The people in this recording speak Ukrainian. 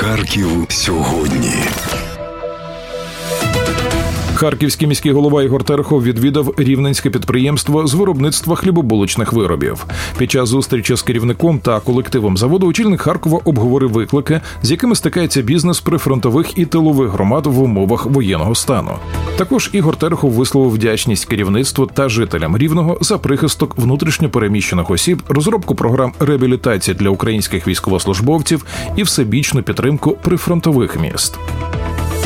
Харків сьогодні. Харківський міський голова Ігор Терехов відвідав рівненське підприємство з виробництва хлібобулочних виробів. Під час зустрічі з керівником та колективом заводу очільник Харкова обговорив виклики, з якими стикається бізнес прифронтових і тилових громад в умовах воєнного стану. Також Ігор Терехов висловив вдячність керівництву та жителям Рівного за прихисток внутрішньо переміщених осіб, розробку програм реабілітації для українських військовослужбовців і всебічну підтримку прифронтових міст.